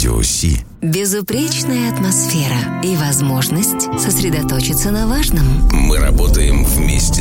Радио Си. Безупречная атмосфера и возможность сосредоточиться на важном. Мы работаем вместе